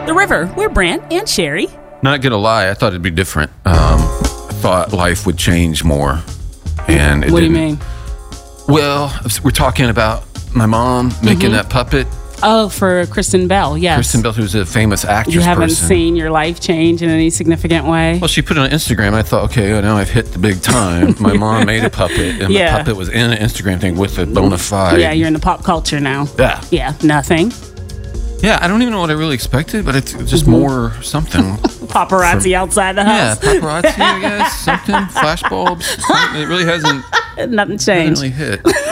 The River. We're Brant and Sherry. Not gonna lie, I thought it'd be different. I thought life would change more, and it What do you didn't. mean? Well, we're talking about my mom making that puppet. Oh, for Kristen Bell, yes. Kristen Bell, who's a famous actress. You haven't person. seen your life change in any significant way? Well, she put it on Instagram. I thought, okay, now I've hit the big time. My mom made a puppet, and the Yeah. puppet was in an Instagram thing with a bona fide. Yeah, you're in the pop culture now. Yeah. Yeah, nothing. Yeah, I don't even know what I really expected, but it's just more something. Paparazzi outside the Yeah, house. paparazzi, I guess. Something. Flashbulbs. It really hasn't Nothing changed. really hit.